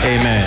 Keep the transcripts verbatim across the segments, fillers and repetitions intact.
Amen.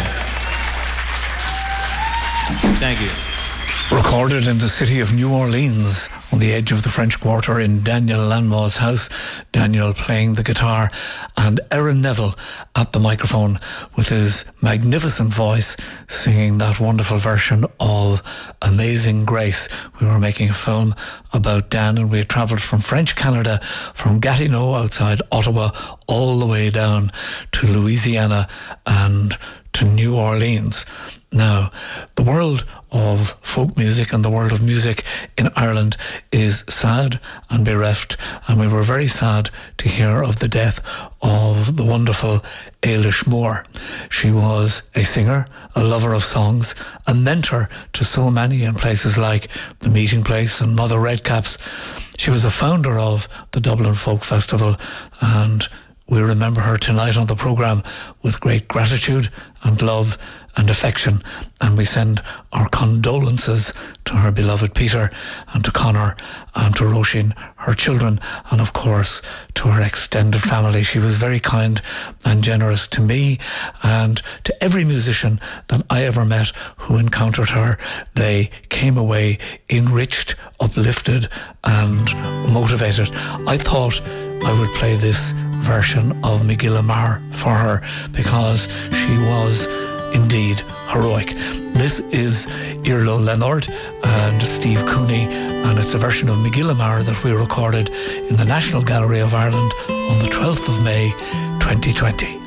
Thank you. Recorded in the city of New Orleans, on the edge of the French Quarter, in Daniel Lanmaw's house, Daniel playing the guitar and Aaron Neville at the microphone with his magnificent voice singing that wonderful version of Amazing Grace. We were making a film about Dan, and we had travelled from French Canada, from Gatineau outside Ottawa, all the way down to Louisiana and to New Orleans. Now, the world of folk music and the world of music in Ireland is sad and bereft, and we were very sad to hear of the death of the wonderful Eilish Moore. She was a singer, a lover of songs, a mentor to so many in places like The Meeting Place and Mother Redcaps. She was a founder of the Dublin Folk Festival, and we remember her tonight on the programme with great gratitude and love and affection, and we send our condolences to her beloved Peter and to Connor and to Roisin, her children, and of course to her extended family. She was very kind and generous to me and to every musician that I ever met who encountered her. They came away enriched, uplifted and motivated. I thought I would play this version of Magilla Mar for her because she was indeed heroic. This is Irlo Leonard and Steve Cooney, and it's a version of Magilla Mar that we recorded in the National Gallery of Ireland on the twelfth of May twenty twenty.